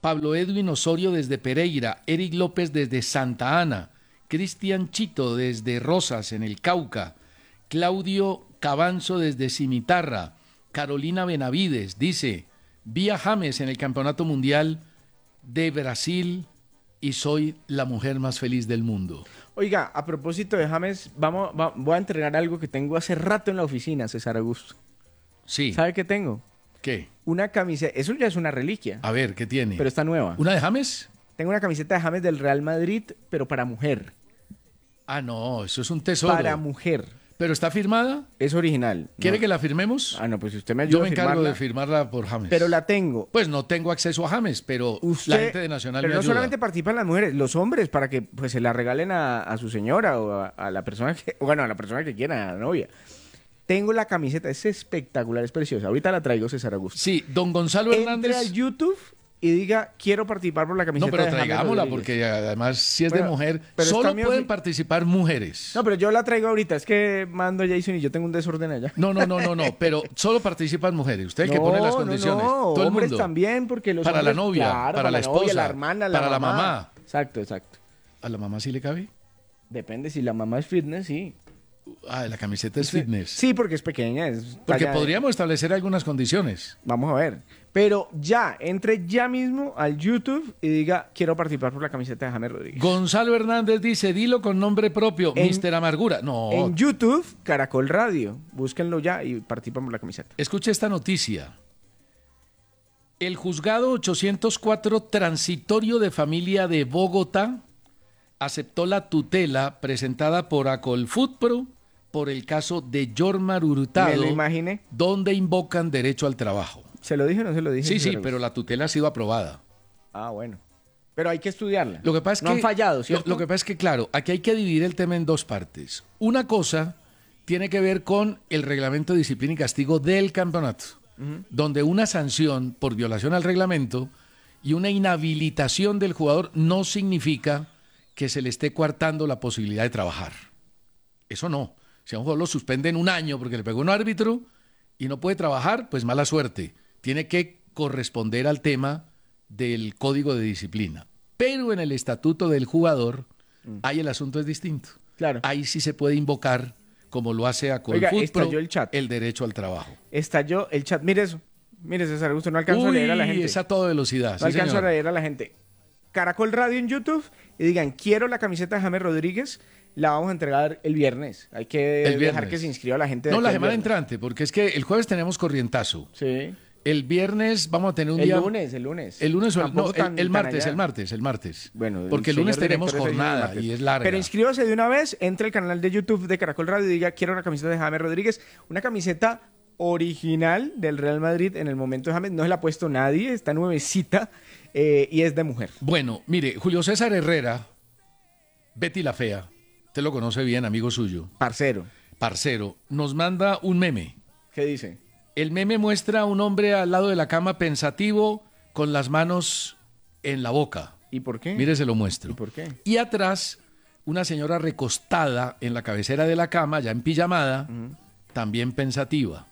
Pablo Edwin Osorio desde Pereira, Eric López desde Santa Ana, Cristian Chito desde Rosas, en el Cauca, Claudio Cabanzo desde Cimitarra, Carolina Benavides dice, vi a James en el Campeonato Mundial de Brasil y soy la mujer más feliz del mundo. Oiga, a propósito de James, voy a entregar algo que tengo hace rato en la oficina, César Augusto. Sí. ¿Sabe qué tengo? ¿Qué? Una camiseta, eso ya es una reliquia. A ver, ¿qué tiene? Pero está nueva. ¿Una de James? Tengo una camiseta de James del Real Madrid, pero para mujer. Ah, no, eso es un tesoro. Para mujer. ¿Pero está firmada? Es original. ¿Quiere No. que la firmemos? Ah, no, pues si usted me ayuda Yo me a encargo firmarla. de firmarla por James. Pero la tengo. Pues no tengo acceso a James, pero la gente de Nacional pero me no ayuda. solamente participan las mujeres, los hombres, para que pues se la regalen a su señora o a la persona que, bueno, a la persona que quiera, a la novia. Tengo la camiseta, es espectacular, es preciosa. Ahorita la traigo, César Augusto. Sí, don Gonzalo Entre Hernández. al YouTube y diga, quiero participar por la camiseta No, pero de James traigámosla, Rodríguez. porque además, si es de Bueno, mujer, pero solo está mi pueden participar mujeres. No, pero yo la traigo ahorita, es que mando a Jason y yo tengo un desorden allá. No, pero solo participan mujeres. Usted es el que pone las condiciones. No, Todo el hombres mundo. también, porque los Para la hombres, novia, claro, para la novia, esposa, la hermana, para la mamá. Exacto, exacto. ¿A la mamá sí le cabe? Depende, si la mamá es fitness, sí. Ah, la camiseta es fitness. Sí, porque es pequeña. Es Porque talla- podríamos establecer algunas condiciones. Vamos a ver. Pero ya, entre ya mismo al YouTube y diga, quiero participar por la camiseta de James Rodríguez. Gonzalo Hernández dice, dilo con nombre propio, Mr. Amargura. No, En YouTube, Caracol Radio. Búsquenlo ya y participan por la camiseta. escuche esta noticia. El juzgado 804 transitorio de familia de Bogotá aceptó la tutela presentada por Acolfutpro por el caso de Yormar Me Hurtado, lo imaginé. donde invocan derecho al trabajo. ¿Se lo dije o no se lo dije? Sí, César sí, Augusto? pero la tutela ha sido aprobada. Ah, bueno. Pero hay que estudiarla. Lo que pasa es no que han fallado, ¿cierto? Lo que pasa es que, claro, aquí hay que dividir el tema en dos partes. Una cosa tiene que ver con el reglamento de disciplina y castigo del campeonato, donde una sanción por violación al reglamento y una inhabilitación del jugador no significa que se le esté coartando la posibilidad de trabajar. Eso no. Si a un jugador lo suspenden un año porque le pegó un árbitro y no puede trabajar, pues mala suerte. Tiene que corresponder al tema del código de disciplina. Pero en el estatuto del jugador, ahí el asunto es distinto. Claro. Ahí sí se puede invocar, como lo hace a Oiga, Colfutpro, estalló el chat. el derecho al trabajo. Estalló el chat. Mire eso. Mire, César Augusto, no alcanzo a leer a la gente. Es a toda velocidad. No sí, alcanzo señor. a leer a la gente. Caracol Radio en YouTube y digan, quiero la camiseta de James Rodríguez, la vamos a entregar el viernes. Hay que El dejar viernes. que se inscriba la gente. de No, aquí la el semana viernes. entrante, porque es que el jueves tenemos corrientazo. Sí. El viernes vamos a tener un El día... lunes. El lunes o el, Tampoco no, tan- el tan martes, allá. el martes. Bueno, porque el señor lunes tenemos director es el jornada martes. y es larga. Pero inscríbase de una vez, entre al canal de YouTube de Caracol Radio y diga, quiero una camiseta de James Rodríguez, una camiseta original del Real Madrid en el momento de James, no se la ha puesto nadie, está nuevecita y es de mujer. Bueno, mire, Julio César Herrera, Betty la Fea, usted lo conoce bien, amigo suyo, Parcero, parcero, nos manda un meme. ¿qué dice? El meme muestra a un hombre al lado de la cama pensativo con las manos en la boca. ¿Y por qué? Mire, se lo muestro. ¿Y por qué? Y atrás, una señora recostada en la cabecera de la cama, ya en pijamada, también pensativa.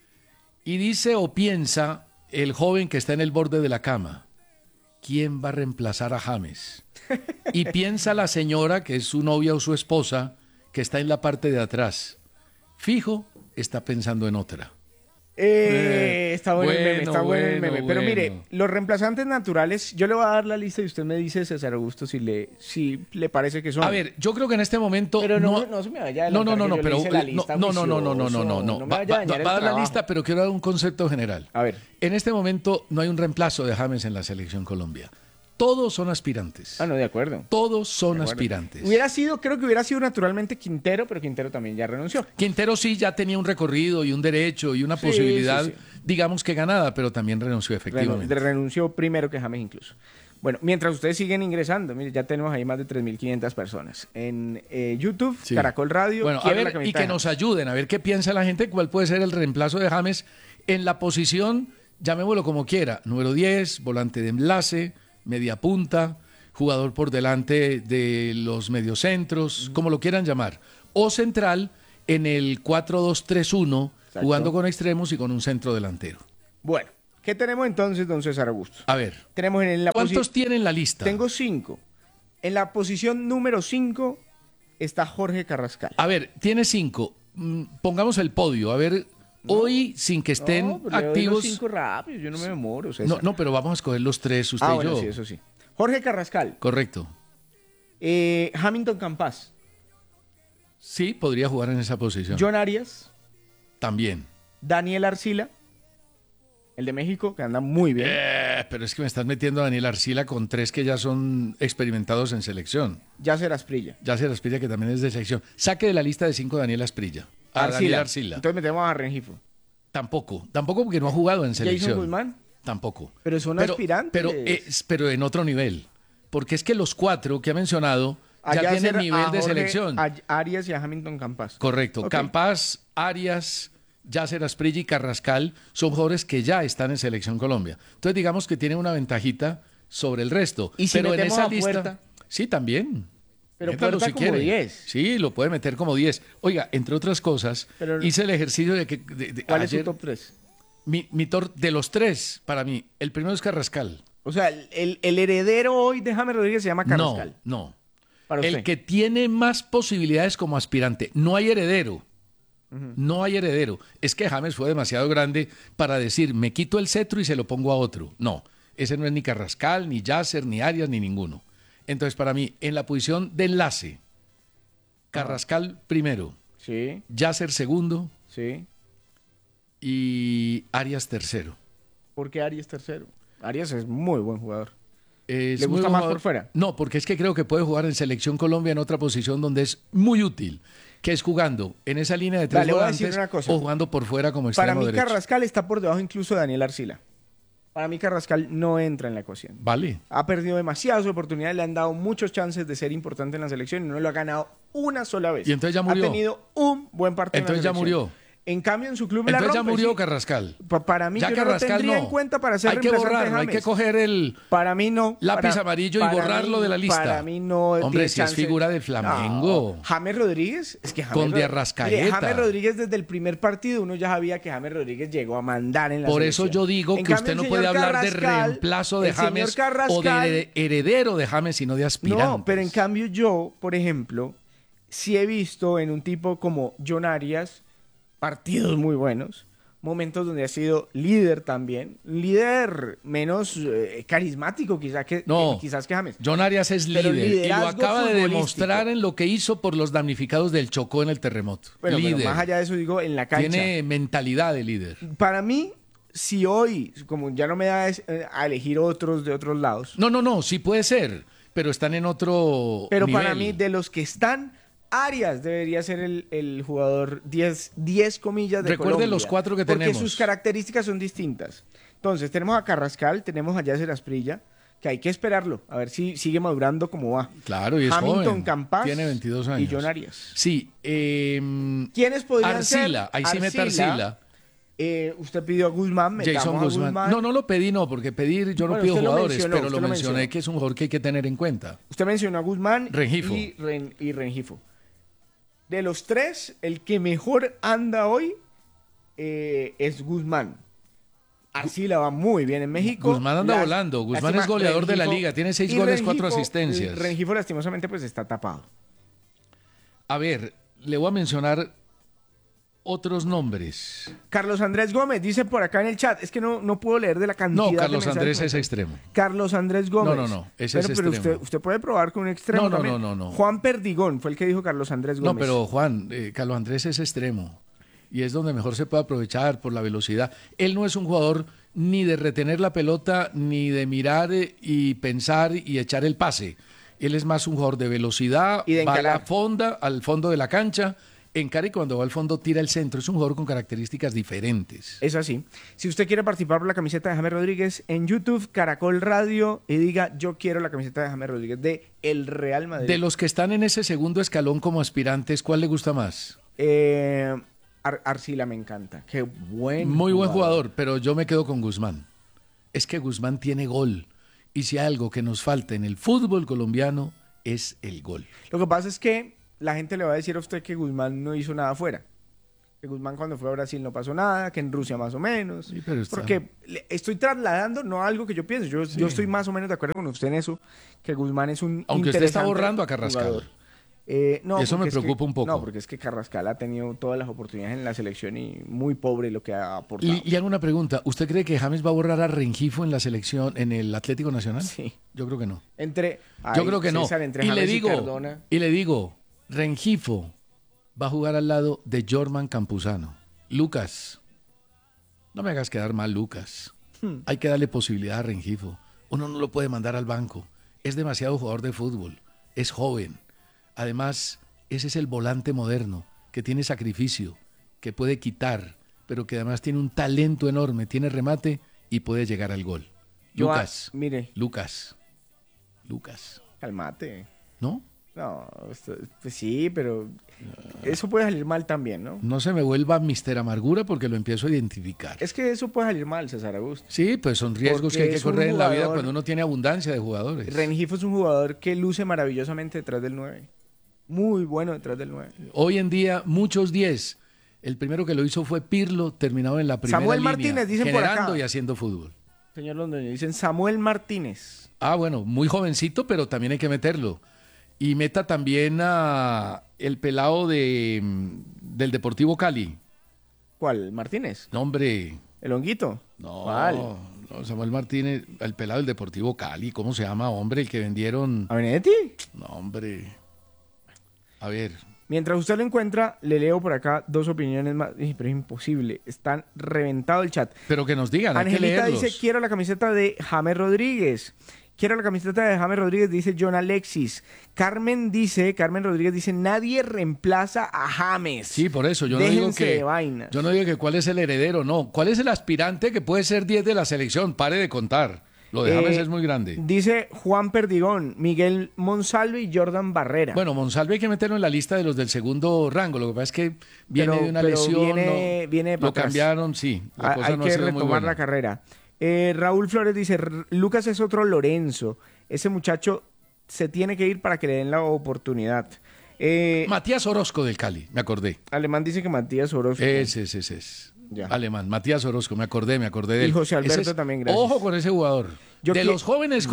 Y dice o piensa el joven que está en el borde de la cama, ¿quién va a reemplazar a James? Y piensa la señora, que es su novia o su esposa, que está en la parte de atrás. Fijo, está pensando en otra. Está bueno, el meme, bueno, está bueno el bueno, meme. Pero mire, bueno. los reemplazantes naturales, yo le voy a dar la lista y usted me dice, César Augusto, si le parece que son. A ver, yo creo que en este momento... Pero no se me vaya a No, adelantar, que yo le pero... hice la lista No, juicioso. No me Va vaya a dañar el a dar la trabajo. lista, pero quiero dar un concepto general. A ver. En este momento no hay un reemplazo de James en la selección Colombia. Todos son aspirantes. Ah, no, de acuerdo. Todos son De acuerdo. aspirantes. Creo que hubiera sido naturalmente Quintero, pero Quintero también ya renunció. Quintero sí ya tenía un recorrido y un derecho y una Sí, posibilidad, sí. digamos que ganada, pero también renunció efectivamente. Renunció primero que James incluso. Bueno, mientras ustedes siguen ingresando, mire, ya tenemos ahí más de 3.500 personas. En YouTube, Sí. Caracol Radio. Bueno, a quiero la ver, y camiseta que de nos James. ayuden, a ver qué piensa la gente, cuál puede ser el reemplazo de James en la posición, llamémoslo como quiera, número 10, volante de enlace, media punta, jugador por delante de los mediocentros, como lo quieran llamar, o central en el 4-2-3-1, Exacto. jugando con extremos y con un centro delantero. Bueno, ¿Qué tenemos entonces, don César Augusto? A ver, Tenemos en la ¿cuántos tienen la lista? Tengo 5. En la posición número 5 está Jorge Carrascal. A ver, tiene 5. Pongamos el podio. A ver, hoy, sin que estén activos. 5 rápidos, yo no me demoro. No, pero vamos a escoger los 3, usted y yo. Sí, eso sí. Jorge Carrascal. Correcto. Hamilton Campas. Sí, podría jugar en esa posición. John Arias. También. Daniel Arcila. El de México, que anda muy bien. Pero es que me estás metiendo a Daniel Arcila con 3 que ya son experimentados en selección. Yasser Asprilla. Yasser Asprilla, que también es de selección. Saque de la lista de 5 Daniel Asprilla. Daniel Arcila. Entonces metemos a Rengifo. Tampoco porque no ha jugado en selección. Jason Guzmán. Tampoco. Pero son aspirantes. Pero en otro nivel. Porque es que los 4 que ha mencionado ya tienen nivel de selección. A Arias y a Hamilton Campas. Correcto. Okay. Campas, Arias, Yasser Asprilla y Carrascal son jugadores que ya están en Selección Colombia. Entonces digamos que tienen una ventajita sobre el resto. ¿Y si pero en esa lista, Puerta? Sí, también. Pero Métalo Puerta si como quiere. 10. Sí, lo puede meter como 10. Oiga, entre otras cosas, hice el ejercicio de que... ¿Cuál ayer, es tu top 3? Mi top de los 3, para mí, el primero es Carrascal. O sea, el heredero hoy de James Rodríguez se llama Carrascal. No. El que tiene más posibilidades como aspirante. No hay heredero. No hay heredero. Es que James fue demasiado grande para decir, me quito el cetro y se lo pongo a otro. No, ese no es ni Carrascal, ni Yasser, ni Arias, ni ninguno. Entonces, para mí, en la posición de enlace, Carrascal primero, sí. Yasser segundo, sí. Y Arias tercero. ¿Por qué Arias tercero? Arias es muy buen jugador. ¿Le gusta más por fuera? No, porque es que creo que puede jugar en Selección Colombia en otra posición donde es muy útil, que es jugando en esa línea de 3 volantes o jugando por fuera como extremo derecho. Para mí Carrascal está por debajo incluso de Daniel Arcila. Para mí Carrascal no entra en la ecuación. Vale. Ha perdido demasiadas oportunidades, le han dado muchos chances de ser importante en la selección y no lo ha ganado una sola vez. Y entonces ya murió. Ha tenido un buen partido entonces en la selección. Ya murió. En cambio, en su club entonces la rompe, ya murió sí. Carrascal. Para mí, ya yo Carrascal no lo tendría en cuenta para ser hay que borrarlo, hay que coger el para mí no, lápiz amarillo y borrarlo de la lista. Para mí no. Hombre, si es figura del Flamengo. No. James Rodríguez, es que Con de Arrascaeta. James Rodríguez desde el primer partido uno ya sabía que James Rodríguez llegó a mandar en la Por selección. eso yo digo que usted no puede hablar de reemplazo de James o de heredero de James, sino de aspirante. No, pero en cambio yo, por ejemplo, sí he visto en un tipo como John Arias partidos muy buenos. Momentos donde ha sido líder también. Líder menos carismático quizás que James. John Arias es líder y lo acaba de demostrar en lo que hizo por los damnificados del Chocó en el terremoto. Bueno, líder. Pero más allá de eso digo, en la cancha. Tiene mentalidad de líder. Para mí, si hoy, como ya no me da a elegir otros de otros lados. No, sí puede ser, pero están en otro Pero nivel. Para mí, de los que están... Arias debería ser el jugador 10 comillas de Recuerde Colombia. Los 4 que tenemos. Porque sus características son distintas. Entonces, tenemos a Carrascal, tenemos a Yasser Asprilla, que hay que esperarlo, a ver si sigue madurando como va. Claro, y es Hamilton joven. Campas tiene 22 años. Y John Arias. Sí. ¿Quiénes podrían Arcila, ser? Ahí sí mete Arcila. Usted pidió a Guzmán, Jason Guzmán. No lo pedí, porque pedir yo no pido jugadores, pero lo mencioné que es un jugador que hay que tener en cuenta. Usted mencionó a Guzmán Rengifo. y Rengifo. De los 3, el que mejor anda hoy es Guzmán. Arcila va muy bien en México. Guzmán anda volando. Guzmán es goleador de la liga. Tiene 6 goles, 4 asistencias. Rengifo lastimosamente pues está tapado. A ver, le voy a mencionar otros nombres. Carlos Andrés Gómez dice por acá en el chat. Es que no puedo leer de la cantidad. No, Carlos Andrés es extremo. Carlos Andrés Gómez. No. Ese es extremo. Pero usted puede probar con un extremo también. No. Juan Perdigón fue el que dijo Carlos Andrés Gómez. No, pero Juan, Carlos Andrés es extremo. Y es donde mejor se puede aprovechar por la velocidad. Él no es un jugador ni de retener la pelota, ni de mirar y pensar y echar el pase. Él es más un jugador de velocidad, y de va al fondo de la cancha, encara y cuando va al fondo tira el centro. Es un jugador con características diferentes. Es así. Si usted quiere participar por la camiseta de James Rodríguez, en YouTube, Caracol Radio, y diga, yo quiero la camiseta de James Rodríguez de el Real Madrid. De los que están en ese segundo escalón como aspirantes, ¿cuál le gusta más? Arcila me encanta. Qué buen Muy buen jugador, pero yo me quedo con Guzmán. Es que Guzmán tiene gol. Y si hay algo que nos falta en el fútbol colombiano, es el gol. Lo que pasa es que la gente le va a decir a usted que Guzmán no hizo nada afuera. Que Guzmán cuando fue a Brasil no pasó nada, que en Rusia más o menos. Sí, pero Porque estoy trasladando no algo que yo pienso. Yo estoy más o menos de acuerdo con usted en eso, que Guzmán es un Aunque usted está interesante borrando a Carrascal. jugador. No, Eso me porque es preocupa un poco. No, porque es que Carrascal ha tenido todas las oportunidades en la selección y muy pobre lo que ha aportado. Le hago una pregunta. ¿Usted cree que James va a borrar a Rengifo en la selección, en el Atlético Nacional? Sí. Yo creo que no. Yo creo que no. Entre Y James le Cardona. digo, Rengifo va a jugar al lado de Jorman Campuzano. Lucas, no me hagas quedar mal, Lucas. Hay que darle posibilidad a Rengifo. Uno no lo puede mandar al banco. Es demasiado jugador de fútbol. Es joven. Además, ese es el volante moderno, que tiene sacrificio, que puede quitar, pero que además tiene un talento enorme, tiene remate y puede llegar al gol. Lucas, mire. Lucas. Calmate. ¿No? No, pues sí, pero eso puede salir mal también, ¿no? No se me vuelva Mister Amargura porque lo empiezo a identificar. Es que eso puede salir mal, César Augusto. Sí, pues son riesgos Porque que hay que es un correr en la vida jugador- cuando uno tiene abundancia de jugadores. Rengifo es un jugador que luce maravillosamente detrás del 9. Muy bueno detrás del 9. Hoy en día, muchos 10. El primero que lo hizo fue Pirlo, terminado en la primera Samuel línea, Martínez, dicen por generando acá. y haciendo fútbol. Señor Londoño, dicen Samuel Martínez. Ah, bueno, muy jovencito, pero también hay que meterlo. Y meta también a el pelado del Deportivo Cali. ¿Cuál? ¿Martínez? No, hombre. ¿El honguito? No, ¿Cuál? no, Samuel Martínez, el pelado del Deportivo Cali. ¿Cómo se llama, hombre? El que vendieron. ¿A Benedetti? No, hombre. A ver. Mientras usted lo encuentra, le leo por acá dos opiniones más. Pero es imposible. Están reventado el chat. Pero que nos digan, hay que Angelita leerlos. dice, quiero la camiseta de James Rodríguez. Quiero la camiseta de James Rodríguez, dice John Alexis. Carmen Rodríguez dice, nadie reemplaza a James. Sí, por eso yo no digo Déjense que de vainas. yo no digo que cuál es el heredero, no. ¿Cuál es el aspirante que puede ser 10 de la selección? Pare de contar. Lo de James es muy grande. Dice Juan Perdigón, Miguel Monsalve y Jordan Barrera. Bueno, Monsalve hay que meterlo en la lista de los del segundo rango. Lo que pasa es que viene de una lesión. viene para lo atrás. cambiaron, sí. La cosa Hay no ha que sido muy retomar buena. la carrera. Raúl Flores dice, Lucas es otro Lorenzo. Ese muchacho se tiene que ir para que le den la oportunidad. Matías Orozco del Cali, me acordé. Alemán dice que Matías Orozco. Ese es. Ya. Alemán, Matías Orozco, me acordé de él. Y José Alberto Ese también, gracias. Ojo con ese jugador. De los jóvenes,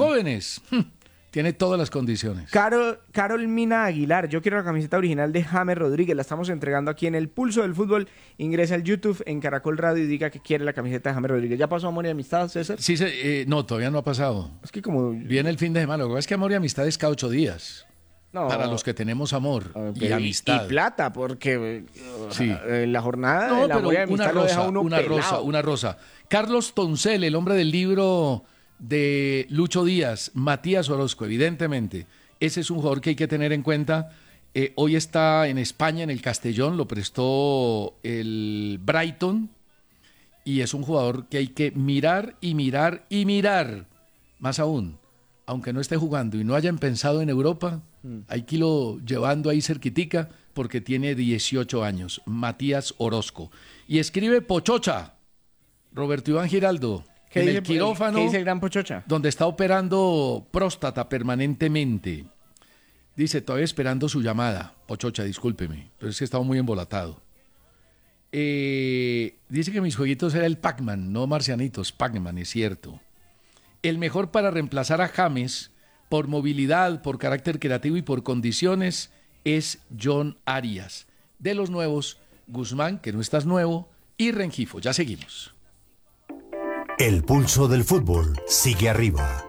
tiene todas las condiciones. Carol Mina Aguilar, yo quiero la camiseta original de James Rodríguez, la estamos entregando aquí en El Pulso del Fútbol. Ingresa al YouTube en Caracol Radio y diga que quiere la camiseta de James Rodríguez. ¿Ya pasó Amor y Amistad, César? Sí, no, todavía no ha pasado. Es que como... Viene el fin de semana. Lo que pasa es que amor y amistad es cada 8 días. No, Para los que tenemos amor y amistad. Y plata, porque Sí. la jornada No, del Amor y pero Amistad lo deja uno pelado. una rosa. Carlos Toncel, el hombre del libro de Lucho Díaz, Matías Orozco, evidentemente. Ese es un jugador que hay que tener en cuenta. Hoy está en España, en el Castellón, lo prestó el Brighton. Y es un jugador que hay que mirar y mirar y mirar. Más aún, aunque no esté jugando y no hayan pensado en Europa, hay que irlo llevando ahí cerquitica porque tiene 18 años, Matías Orozco. Y escribe Pochocha, Roberto Iván Giraldo, en el quirófano, ¿Qué dice el gran Pochocha? donde está operando próstata permanentemente. Dice, todavía esperando su llamada. Pochocha, discúlpeme, pero es que estaba muy embolatado. Dice que mis jueguitos era el Pac-Man, no Marcianitos, Pac-Man, es cierto. El mejor para reemplazar a James por movilidad, por carácter creativo y por condiciones es John Arias. De los nuevos, Guzmán, que no estás nuevo, y Rengifo. Ya seguimos. El pulso del fútbol sigue arriba.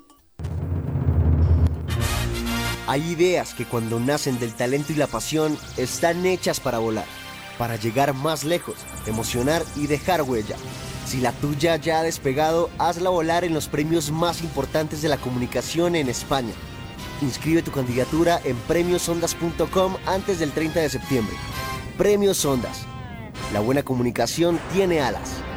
Hay ideas que cuando nacen del talento y la pasión están hechas para volar, para llegar más lejos, emocionar y dejar huella. Si la tuya ya ha despegado, hazla volar en los premios más importantes de la comunicación en España. Inscribe tu candidatura en premiosondas.com antes del 30 de septiembre. Premios Ondas. La buena comunicación tiene alas.